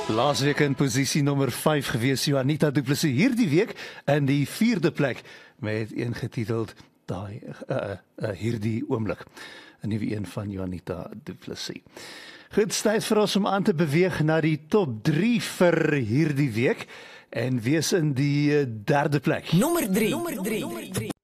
Laasweek in posisie nommer 5 gewees, Juanita Du Plessis. Hierdie week in die 4de plek met een getiteld Hierdie oomblik. 'n Nuwe een van Juanita Du Plessis. Goed, tyd vir ons om aan te beweeg na die top 3 vir hierdie week en wees in die 3de plek. Nommer 3.